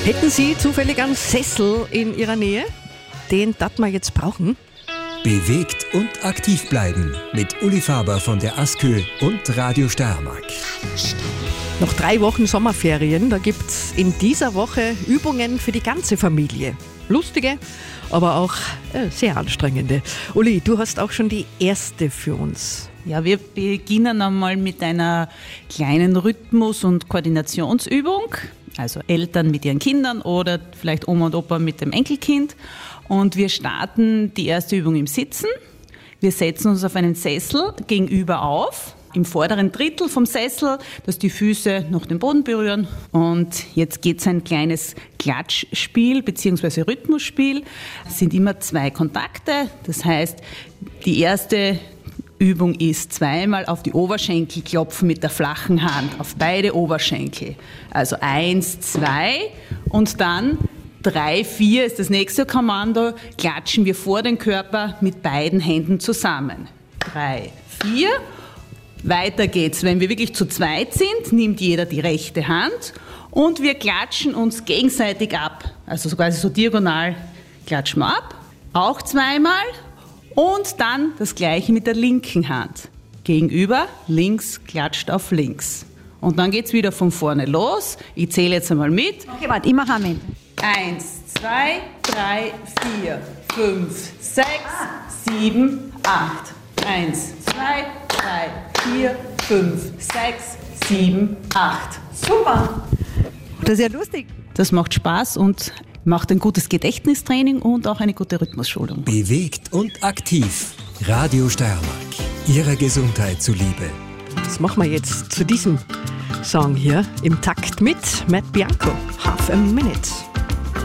Hätten Sie zufällig einen Sessel in Ihrer Nähe? Den darf man jetzt brauchen. Bewegt und aktiv bleiben mit Uli Faber von der ASKÖ und Radio Steiermark. Noch 3 Wochen Sommerferien, da gibt es in dieser Woche Übungen für die ganze Familie. Lustige, aber auch sehr anstrengende. Uli, du hast auch schon die erste für uns. Ja, wir beginnen einmal mit einer kleinen Rhythmus- und Koordinationsübung. Also Eltern mit ihren Kindern oder vielleicht Oma und Opa mit dem Enkelkind. Und wir starten die erste Übung im Sitzen. Wir setzen uns auf einen Sessel gegenüber auf, im vorderen Drittel vom Sessel, dass die Füße noch den Boden berühren. Und jetzt geht es ein kleines Klatschspiel bzw. Rhythmusspiel. Es sind immer 2 Kontakte. Das heißt, die erste Übung ist 2-mal auf die Oberschenkel klopfen mit der flachen Hand, auf beide Oberschenkel. Also 1, 2 und dann 3, 4 ist das nächste Kommando, klatschen wir vor den Körper mit beiden Händen zusammen. 3, 4, weiter geht's. Wenn wir wirklich zu zweit sind, nimmt jeder die rechte Hand und wir klatschen uns gegenseitig ab. Also quasi so diagonal klatschen wir ab, auch 2-mal. Und dann das Gleiche mit der linken Hand. Gegenüber, links klatscht auf links. Und dann geht's wieder von vorne los. Ich zähle jetzt einmal mit. Okay, warte, ich mache auch mit. 1, 2, 3, 4, 5, 6, 7, 8. 1, 2, 3, 4, 5, 6, 7, 8. Super. Das ist ja lustig. Das macht Spaß und macht ein gutes Gedächtnistraining und auch eine gute Rhythmusschulung. Bewegt und aktiv. Radio Steiermark. Ihrer Gesundheit zuliebe. Das machen wir jetzt zu diesem Song hier im Takt mit Matt Bianco. Half a Minute.